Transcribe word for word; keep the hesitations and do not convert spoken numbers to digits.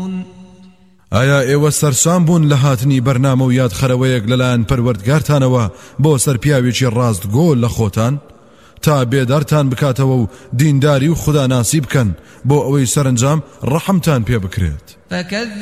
تعقلون ئایا ئێوە سەرسام بوون لە هاتنی بەرنامە و یادخەرەوەیەک لەلایەن پەروەردگارتانەوە بۆ سەرپیاوێکی ڕاستگۆ لە خۆتان تا بێدارتان بکاتەوە و دینداری و خوداناسی بکەن بۆ ئەوەی سەرنجام ڕەحمتان پێ بکرێت.